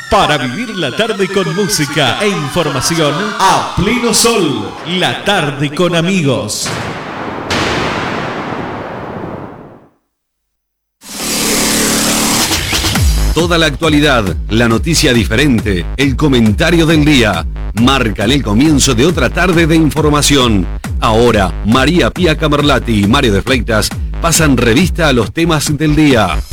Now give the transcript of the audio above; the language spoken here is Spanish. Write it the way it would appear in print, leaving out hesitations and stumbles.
Para vivir la tarde con música e información a pleno sol. La tarde con amigos. Toda la actualidad, la noticia diferente, el comentario del día, marcan el comienzo de otra tarde de información. Ahora, María Pía Camerlati y Mario de Fleitas pasan revista a los temas del día.